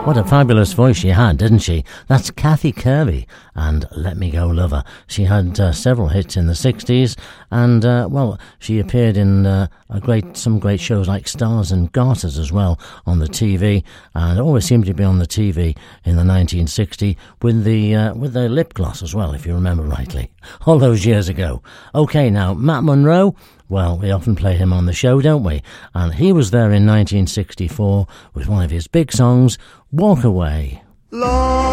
What a fabulous voice she had, didn't she? That's Kathy Kirby and Let Me Go Lover. She had several hits in the 60s and, well, she appeared in some great shows like Stars and Garters as well on the TV, and always seemed to be on the TV in the 1960s with the lip gloss as well, if you remember rightly, all those years ago. Okay, now, Matt Monro. Well, we often play him on the show, don't we? And he was there in 1964 with one of his big songs, Walk Away. Lord.